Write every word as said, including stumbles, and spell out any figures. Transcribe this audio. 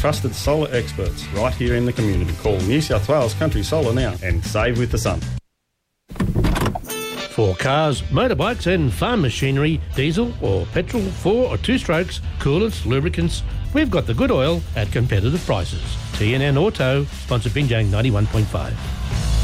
trusted solar experts right here in the community. Call New South Wales Country Solar now and save with the sun. For cars, motorbikes and farm machinery, diesel or petrol, four or two strokes, coolants, lubricants, we've got the good oil at competitive prices. T N N Auto, sponsor Binjang ninety-one point five.